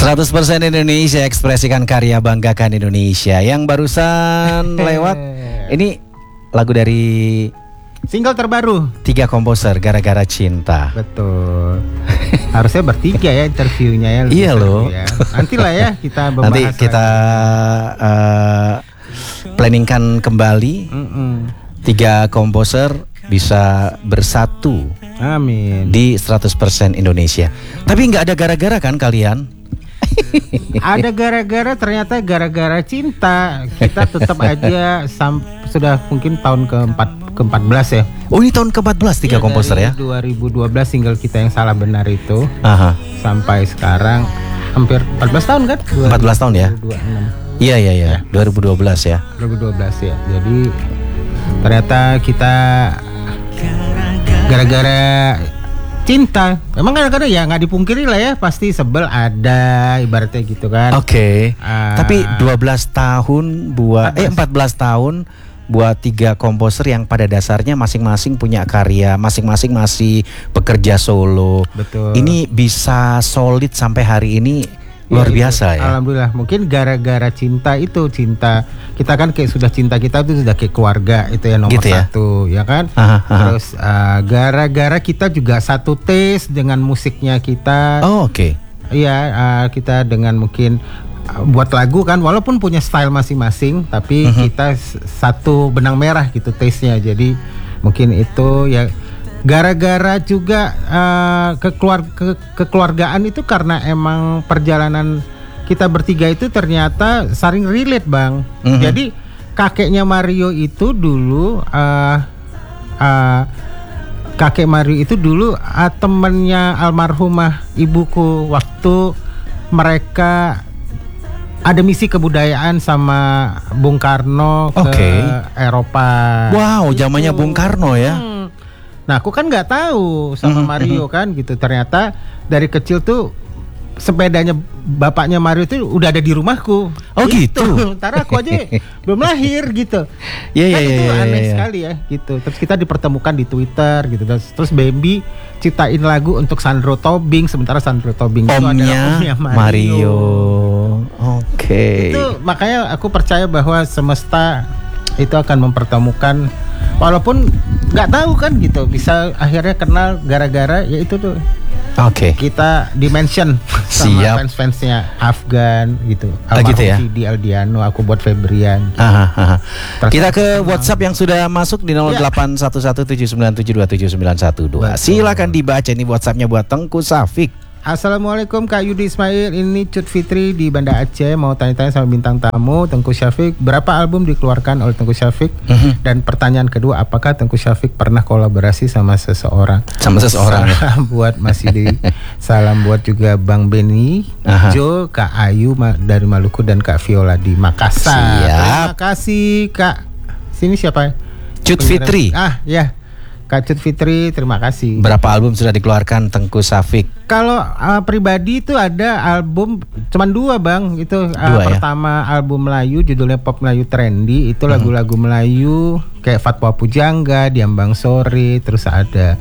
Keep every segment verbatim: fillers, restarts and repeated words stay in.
seratus persen Indonesia, ekspresikan karya, banggakan Indonesia. Yang barusan lewat ini lagu dari single terbaru tiga komposer, Gara-Gara Cinta. Betul. Harusnya bertiga ya interviewnya ya. Iya loh ya. Nanti lah ya kita membahas. Nanti kita uh, planningkan kembali. Mm-mm. Tiga komposer bisa bersatu. Amin. Di seratus persen Indonesia. Tapi nggak ada gara-gara kan kalian? Ada gara-gara, ternyata gara-gara cinta. Kita tetap aja sam- sudah mungkin tahun keempat keempat belas ya. Oh, ini tahun keempat belas tiga ya, komposer ya. dua ribu dua belas single kita yang salah benar itu. Aha. Sampai sekarang hampir empat belas tahun kan? empat belas tahun ya. dua ribu dua puluh enam. Iya iya iya. dua ribu dua belas ya. dua ribu dua belas ya. Jadi ternyata kita gara-gara cinta. Memang kadang-kadang ya nggak dipungkiri lah ya, pasti sebel ada, ibaratnya gitu kan. Oke. Okay. Uh, Tapi dua belas tahun buat empat belas. eh empat belas tahun buat tiga komposer yang pada dasarnya masing-masing punya karya, masing-masing masih bekerja solo. Betul. Ini bisa solid sampai hari ini. Luar ya, biasa itu, ya. Alhamdulillah. Mungkin gara-gara cinta itu, cinta kita kan kayak sudah cinta kita itu sudah kayak keluarga, itu ya nomor gitu ya? Satu ya kan. Aha, aha. Terus uh, gara-gara kita juga satu taste dengan musiknya kita. Oh oke. Okay. Iya uh, kita dengan mungkin uh, buat lagu kan, walaupun punya style masing-masing, tapi uh-huh. kita s- satu benang merah gitu taste-nya. Jadi mungkin itu ya. Gara-gara juga uh, kekeluar- ke- kekeluargaan itu karena emang perjalanan kita bertiga itu ternyata saling relate bang. Mm-hmm. Jadi kakeknya Mario itu dulu uh, uh, kakek Mario itu dulu uh, temennya almarhumah ibuku waktu mereka ada misi kebudayaan sama Bung Karno ke okay. Eropa. Wow, zamannya Bung Karno ya. Hmm. Nah aku kan nggak tahu sama Mario kan gitu. Ternyata dari kecil tuh sepedanya bapaknya Mario tuh udah ada di rumahku. Oh gitu. Ntar aku aja belum lahir gitu. Iya kan iya itu iya. aneh ya, sekali ya gitu. Terus kita dipertemukan di Twitter gitu. Terus Bambi ciptain lagu untuk Sandro Tobing, sementara Sandro Tobing omnya, itu adalah omnya Mario. Mario. Oke. Okay. Itu makanya aku percaya bahwa semesta itu akan mempertemukan. Walaupun nggak tahu kan gitu, bisa akhirnya kenal gara-gara ya itu tuh. Oke. Okay. Kita dimension sama Siap. fans-fansnya Afgan gitu. Ah, gitu ya. Di Aldiano, aku buat Febrian. Aha, aha. Kita ke WhatsApp yang sudah masuk di nol delapan satu satu tujuh sembilan tujuh dua tujuh sembilan satu dua. Silakan dibaca, ini WhatsAppnya buat Tengku Safik. Assalamualaikum Kak Yudi Ismail, ini Cut Fitri di Banda Aceh, mau tanya-tanya sama bintang tamu Tengku Syafiq, berapa album dikeluarkan oleh Tengku Syafiq? Uh-huh. Dan pertanyaan kedua, apakah Tengku Syafiq pernah kolaborasi sama seseorang? Sama seseorang. Salam buat Mas Yudi, salam buat juga Bang Beni, uh-huh. Jo, Kak Ayu dari Maluku dan Kak Viola di Makassar. Siap. Terima kasih Kak. Sini siapa? Cut Fitri. Ah ya. Kak Cut Fitri, terima kasih. Berapa album sudah dikeluarkan Tengku Syafiq? Kalau uh, pribadi itu ada album cuman dua bang. Itu uh, dua, pertama ya? Album Melayu, judulnya Pop Melayu Trendy. Itu uh-huh. lagu-lagu Melayu kayak Fatwa Pujangga, Diambang Sore. Terus ada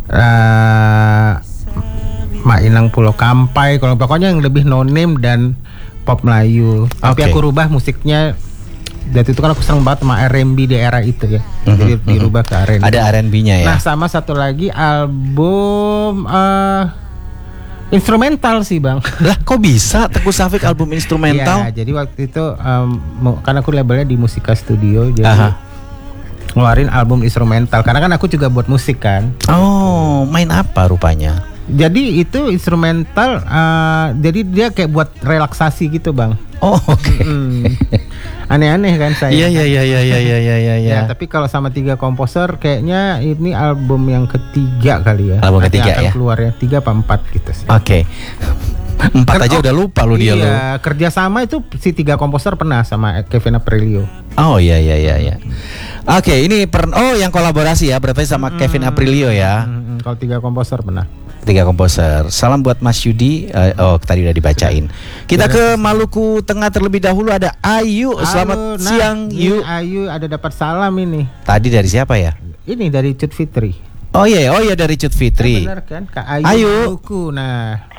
uh, Mainang Pulau Kampai. Kalau pokoknya yang lebih no name dan pop Melayu. Tapi okay. aku rubah musiknya. Dan itu kan aku seneng banget sama R and B di era itu ya. Mm-hmm, jadi mm-hmm. dirubah ke R and B. Ada R and B-nya ya. Nah sama satu lagi album uh, instrumental sih bang. Lah kok bisa Tengku Syafiq album instrumental? Iya, jadi waktu itu um, karena aku labelnya di Musika Studio, jadi Aha. ngeluarin album instrumental. Karena kan aku juga buat musik kan. Oh, main apa rupanya? Jadi itu instrumental, uh, jadi dia kayak buat relaksasi gitu bang. Oh oke. Okay. Hmm. Aneh-aneh kan saya. Iya iya iya iya iya iya iya. Ya, ya, tapi kalau sama tiga komposer kayaknya ini album yang ketiga kali ya. Album ketiga akan ya. Keluarnya tiga apa empat gitu sih. Oke. Okay. Empat kan, aja oh, udah lupa lu dia iya, lu. Iya, kerjasama itu si tiga komposer pernah sama Kevin Aprilio. Oh iya iya iya iya. Oke, okay, ini per oh yang kolaborasi ya, berarti sama hmm, Kevin Aprilio ya. Hmm, kalau tiga komposer pernah. Tiga komposer. Salam buat Mas Yudi. Uh, oh tadi udah dibacain. Kita ke Maluku Tengah terlebih dahulu, ada Ayu. Selamat Halo, nah, siang Yu. Ayu ada dapat salam ini. Tadi dari siapa ya? Ini dari Cut Fitri. Oh iya, oh iya dari Cut Fitri. Ya, benar kan? Kak Ayu. Ayu. Maluku. Nah.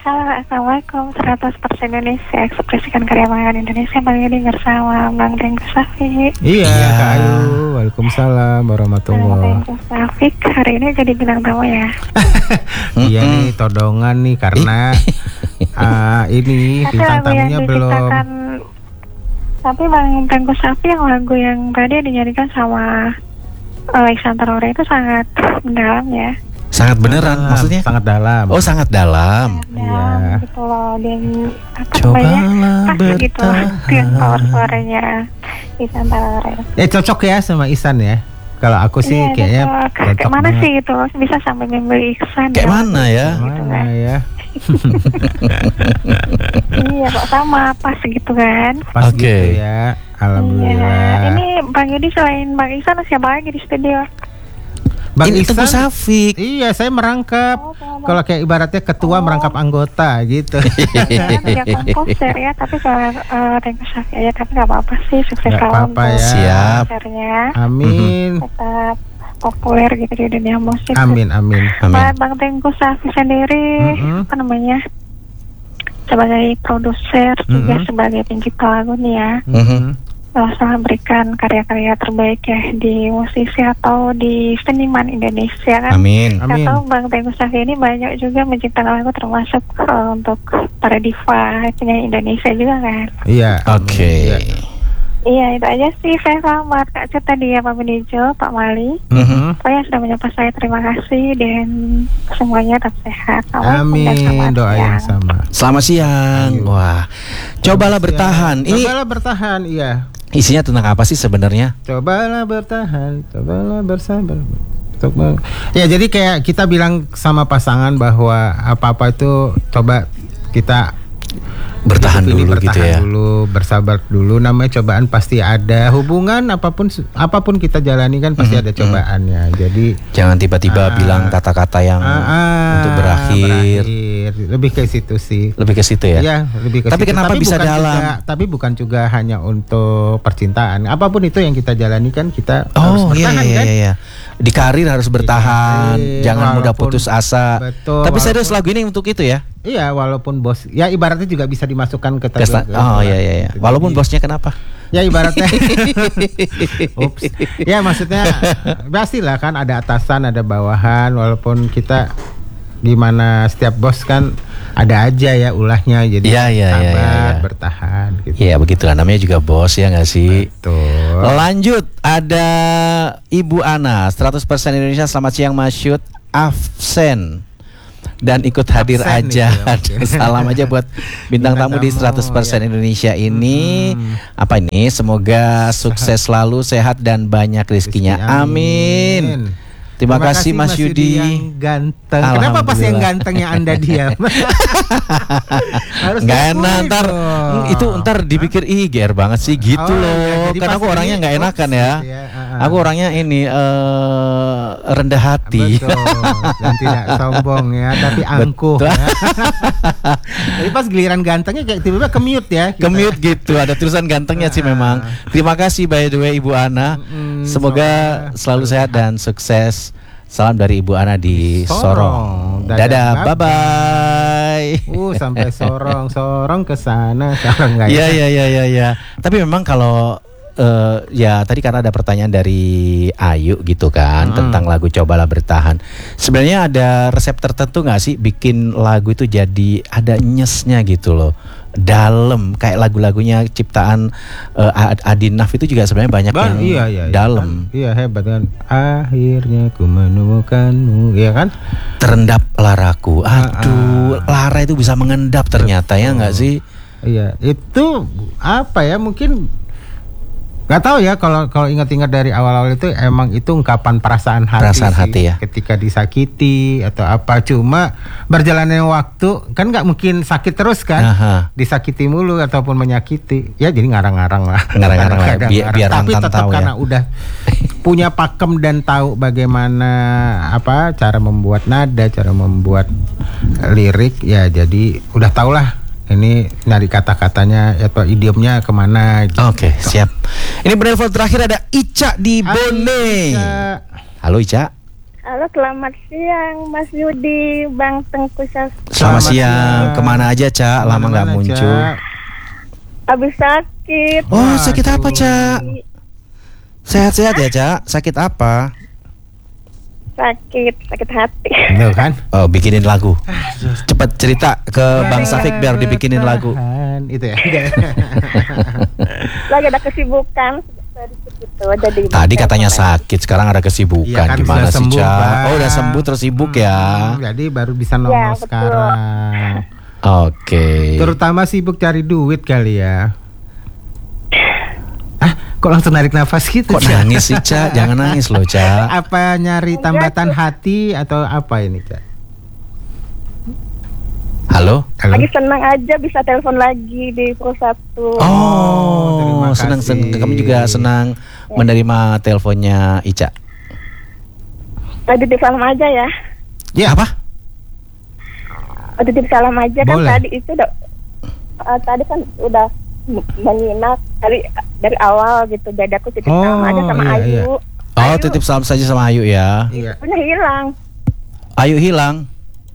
Halo, Assalamualaikum. seratus persen Indonesia, ekspresikan karya Bang Indonesia. Bang Yudi bersama Bang Tengku Safi. Iya, Iya. Kak Ayu. Waalaikumsalam Bang warahmatullahi. Tengku Safi hari ini jadi bintang tamu ya. Iya nih, todongan nih karena ah, ini Tapi bintang lagu yang tamunya belum. diciptakan, tapi Bang Tengku Safi yang lagu yang tadi dinyanyikan sama Alexander Ore itu sangat mendalam ya. Sangat beneran Ah, maksudnya? sangat dalam. Oh, sangat dalam. Dalam Iya. gitu loh. Dan apa Cobalah namanya? Pas gitu loh. bertahan. Yang power suaranya Alexander Ore. Eh cocok ya sama Isan ya. Kalau aku sih Iya, kayaknya cocok. cocok Kayak mana banget. sih gitu loh, bisa sampai membeli iksan. Kayak mana ya? Gitu Mana kan. ya? Iya kok sama pas gitu kan. Pas Oke. gitu ya. Alhamdulillah. Iya. Ini Bang Yudi selain Bang Iksan siapa lagi di studio? Bang Ini Tengku Ihsan, Safik. iya saya merangkap. Oh, sama. Kalau kayak ibaratnya ketua Oh. merangkap anggota gitu. Jangan dia komposer ya, tapi kalau uh, Tengku Safi aja, tapi nggak apa-apa sih, sukses Nggak selalu apa-apa untuk ya. Siap. konsernya, Amin. tetap populer gitu di dunia musik. Amin amin. Amin. Nah, Bang Tengku Safi sendiri Mm-mm. apa namanya, sebagai produser juga Mm-mm. sebagai pencipta lagu nih ya, Mhm. uh, selalu memberikan karya-karya terbaik ya di musisi atau di seniman Indonesia kan. Amin. Saya Amin. tahu Bang Tengku Safi ini banyak juga menciptakan lagu termasuk uh, untuk para diva penyanyi Indonesia juga kan. Iya. Oke. amin. Iya. Iya itu aja sih, saya selamat Kak Cut tadi ya Pak Benijo, Pak Mali. Mhm. Pokoknya sudah menyapa saya, terima kasih dan semuanya tetap sehat. Assalamualaikum dan Amin. selamat Doa yang siang. sama. Selamat siang. Ayo. Wah. Cobalah bertahan. Ini Cobalah bertahan, iya. isinya tentang apa sih sebenarnya? Cobalah bertahan, cobalah bersabar. Coba. Ya jadi kayak kita bilang sama pasangan bahwa apa-apa itu coba kita Bertahan hidup ini dulu bertahan gitu ya. dulu, bersabar dulu. Namanya cobaan pasti ada. Hubungan apapun apapun kita jalani kan pasti Mhm, ada cobaannya. Jadi Jangan tiba-tiba Ah. bilang kata-kata yang ah, ah, untuk berakhir. berakhir. Lebih ke situ sih. Lebih ke situ ya. Iya, lebih ke Tapi situ. kenapa bisa bukan dalam? juga- tapi bukan juga hanya untuk percintaan. Apapun itu yang kita jalani kan kita harus Oh iya bertahan iya kan. iya. Di karir harus bertahan, karir, jangan mudah walaupun- putus asa. betul, Tapi serius walaupun- lagu ini untuk itu ya. Iya, walaupun bos, ya ibaratnya juga bisa dimasukkan ke Kesta- tabel- oh iya iya iya. Jadi- Walaupun bosnya kenapa? Ya ibaratnya, ups, ya maksudnya pastilah kan ada atasan, ada bawahan. Walaupun kita gimana setiap bos kan ada aja ya ulahnya. Jadi Iya, iya, iya, sabar, iya, iya. bertahan. Gitu. Iya begitulah namanya juga bos ya nggak sih. Betul. Lanjut ada Ibu Ana seratus persen Indonesia. Selamat siang Mas Syut. Absen dan ikut hadir Absen aja. nih, ya, mungkin. Salam aja buat bintang Bintang tamu di tamu, seratus persen ya. Indonesia ini. Hmm. Apa ini? Semoga sukses selalu, sehat dan banyak rezekinya. Rizky, Amin. Terima, kasih Mas Yudi. yang ganteng. Kenapa pas yang Alhamdulillah. gantengnya Anda diam? Harus Nggak diakui enak ntar dong. mm, itu ntar dipikir ih G R banget sih gitu Oh, iya, loh. jadi Kan pas aku orangnya ini, nggak ups, enakan ya. gitu ya, ah, ah. Aku orangnya ini eh, rendah hati. Betul. Dan tidak sombong ya, tapi angkuh. Betul. Ya. Jadi pas giliran gantengnya kayak tiba-tiba ke-mute ya. kita. Kemute gitu, ada tulisan gantengnya sih memang. Terima kasih by the way Ibu Ana. Mm, Semoga semoga selalu sehat dan sukses. Salam dari Ibu Ana di Sorong. Sorong. Dadah, Dadah, bye bye-bye. bye. Uh sampai sorong, sorong ke sana, sorong enggak Iya ya? iya iya iya ya. Tapi memang kalau eh, ya tadi karena ada pertanyaan dari Ayu gitu kan Hmm. tentang lagu Cobalah Bertahan. Sebenarnya ada resep tertentu nggak sih bikin lagu itu jadi ada nyesnya gitu loh. Dalam kayak lagu-lagunya ciptaan eh, Ad- Adinaf itu juga sebenarnya banyak Bang, yang iya, iya, iya. dalam. Kan, iya hebat kan. Akhirnya ku menemukanmu, iya kan? Terendap laraku. Ah, Aduh, lara itu bisa mengendap ternyata ya nggak sih? Iya, itu apa ya? Mungkin nggak tahu ya kalau kalau ingat-ingat dari awal-awal itu emang itu ungkapan perasaan hati, Perasaan sih, hati ya. ketika disakiti atau apa. Cuma berjalannya waktu kan nggak mungkin sakit terus kan, Aha. disakiti mulu ataupun menyakiti ya jadi ngarang-ngarang lah. Ngarang-ngarang lah, Kadang-kadang bi- ngarang. biar Tapi mantan tetap tahu ya. karena udah punya pakem dan tahu bagaimana apa cara membuat nada, cara membuat lirik ya, jadi udah tau lah ini nyari kata-katanya atau idiomnya kemana gitu. Oke, siap. Ini penelpon terakhir ada Ica di Hai, Bone. Ica. Halo Ica. Halo, selamat siang Mas Yudi, Bang Tengku Safi. Selamat, Selamat siang. siang. Kemana aja, Cak? Lama nggak Kemana-mana, muncul. Cak? Habis sakit. Oh, sakit apa, Cak? Sehat-sehat ya, Cak? Sakit apa? Sakit, sakit hati. Tuh kan? Oh, bikinin lagu. Cepat cerita ke Bang Safik biar dibikinin lagu. Tahan, itu ya. Lagi ada kesibukan sedikit gitu, jadi Tadi katanya sakit, sekarang ada kesibukan. Iya kan, Gimana sudah sih, sembuh, Cak? Bang. Oh, udah sembuh terus sibuk ya. Hmm, jadi baru bisa Ya, nongol betul. sekarang. Oke. Terutama sibuk cari duit kali ya. Ah, kok langsung narik nafas gitu? Kok Cak? nangis sih, Cak? Jangan nangis loh, Cak. Apa nyari tambatan hati atau apa ini, Cak? Halo? Halo. lagi senang aja bisa telepon lagi di Pro Satu. Oh, terima senang, kasih. senang. Kami juga senang menerima teleponnya Ica. Tadi di salam aja ya. Ya apa? Tadi di salam aja kan Boleh. tadi itu udah eh, tadi kan udah m- menyimak dari dari awal gitu. Jadi aku titip Oh, salam aja sama iya, Ayu. iya. Oh, Ayu, titip salam saja sama Ayu ya. Iya. punya hilang. Ayu hilang.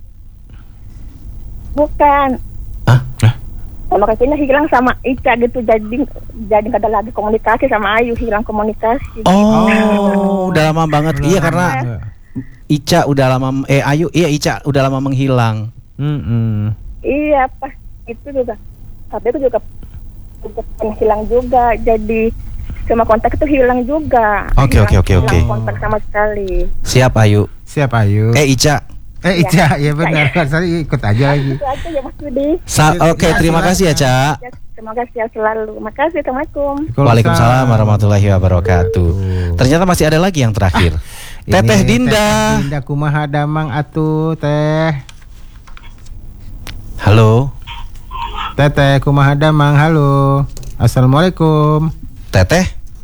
Bukan. Hah? Sama kakinya hilang sama Ica gitu. Jadi jadi nggak ada lagi komunikasi sama Ayu, hilang komunikasi. Oh, udah lama banget. Iya karena Ica udah lama eh Ayu iya Ica udah lama menghilang. Mm-mm. Iya pas itu juga. Tapi itu juga juga pernah hilang juga. Jadi sama kontak itu hilang juga. Oke, Hilang- oke, oke, oke. hilang kontak sama sekali. Siap Ayu. Siapa Ayu? Eh Ica. Eh, Ica, ya benar. Saya ikut aja lagi. Itu aja ya Mas Budi. Sa- Oke, Ya, terima kasih ya, Ca. Ya, semoga sehat selalu. Makasih. Assalamualaikum. Waalaikumsalam warahmatullahi wabarakatuh. Ternyata masih ada lagi yang terakhir. Ini Teteh Dinda. Teteh Dinda kumaha damang atuh teh. Halo. Teteh kumaha damang, halo. Assalamualaikum. Teteh.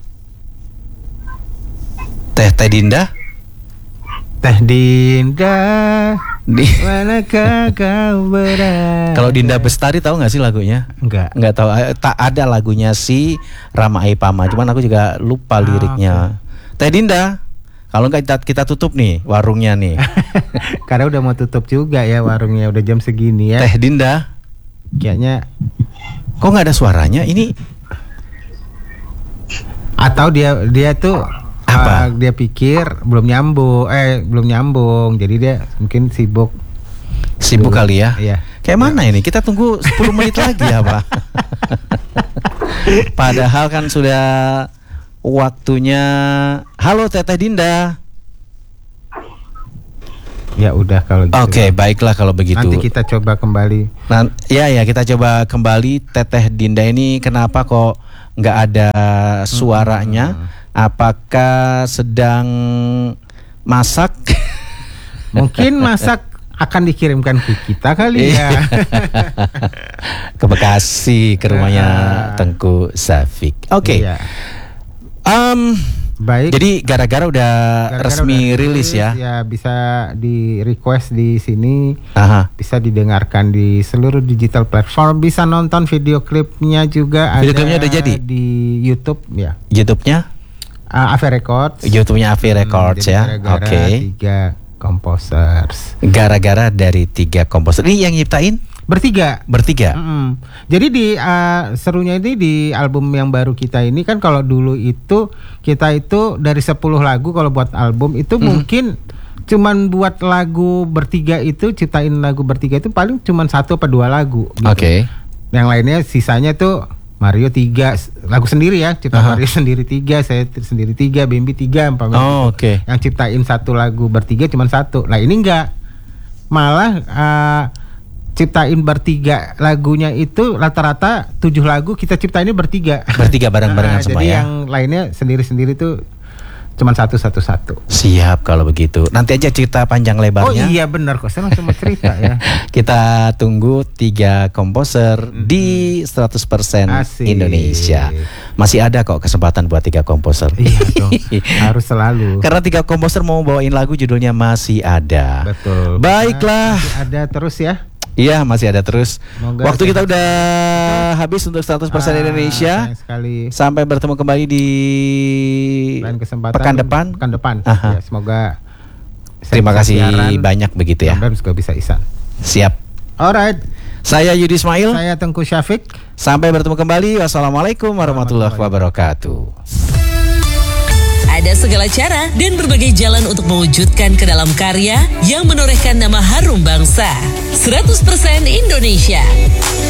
Teh Teh Dinda. Teh Dinda, Di manakah kau berada? Kalau Dinda Bestari tahu nggak sih lagunya? Enggak. Nggak tahu. Eh, Tak ada lagunya si Rama Aipama. Cuman aku juga lupa liriknya. Teh Dinda. Kalau nggak kita, kita tutup nih warungnya nih. Karena udah mau tutup juga ya warungnya, udah jam segini ya. Teh Dinda. Kayaknya Kok nggak ada suaranya? Ini atau dia dia tuh Apa? uh, dia pikir belum nyambung, eh belum nyambung, jadi dia mungkin sibuk. sibuk Dulu. kali ya. Iya. Kayak mana ini? Kita tunggu sepuluh menit lagi ya, Pak. Padahal kan sudah waktunya. Halo Teteh Dinda. Ya udah kalau gitu. Oke, baiklah kalau begitu. Nanti kita coba kembali. Nah, ya ya kita coba kembali. Teteh Dinda ini kenapa kok nggak ada suaranya? Apakah sedang masak? Mungkin masak akan dikirimkan ke kita kali ya. Ke Bekasi, ke rumahnya Ah. Tengku Safik. Oke. Iya. Em, Baik. jadi gara-gara udah Gara-gara resmi udah rilis ya. Ya bisa di request di sini, Aha. bisa didengarkan di seluruh digital platform, bisa nonton video klipnya juga. Video ada klipnya udah jadi? di YouTube ya. YouTube-nya? Uh, Ave Records. YouTube-nya Avi Records Hmm, jadi ya. gara-gara Oke. Tiga composers. Gara-gara dari tiga komposer. Ini yang nyiptain Bertiga. bertiga. Mm-mm. Jadi di uh, serunya ini di album yang baru kita ini kan, kalau dulu itu kita itu dari sepuluh lagu kalau buat album itu Mhm. mungkin cuman buat lagu bertiga itu, ciptain lagu bertiga itu paling cuman satu atau dua lagu gitu. Oke. Yang lainnya sisanya tuh Mario tiga s- lagu sendiri ya, cipta Aha. Mario sendiri tiga, saya t- sendiri tiga, Bambi tiga, umpamanya Oh, gitu. oke. Yang ciptain satu lagu bertiga cuman satu. Nah ini enggak, malah uh, ciptain bertiga lagunya itu rata-rata tujuh lagu kita ciptainnya bertiga. Bertiga bareng-barengan Nah, semua jadi ya. yang lainnya sendiri-sendiri tuh cuman satu satu satu. Siap kalau begitu. Nanti aja cerita panjang Oh lebarnya. iya benar kok, saya langsung mau cerita ya. Kita tunggu tiga komposer di seratus persen Asik. Indonesia. Masih ada kok kesempatan buat tiga komposer. Iya dong, harus selalu. Karena tiga komposer mau bawain lagu judulnya Masih Ada. Betul. Baiklah. Masih ada terus ya. Iya, masih ada terus. Semoga Waktu kita sehat. udah habis untuk seratus persen Ah, Indonesia. sayang sekali. Sampai bertemu kembali di Lain kesempatan pekan depan. Pekan depan. Aha. Ya, semoga Terima bisa kasih siaran, banyak begitu ya. dan juga bisa Ihsan. Siap. Alright. Saya Yudi Ismail. Saya Tengku Syafiq. Sampai bertemu kembali. Wassalamualaikum warahmatullahi wabarakatuh. Ada segala cara dan berbagai jalan untuk mewujudkan ke dalam karya yang menorehkan nama harum bangsa. seratus persen Indonesia.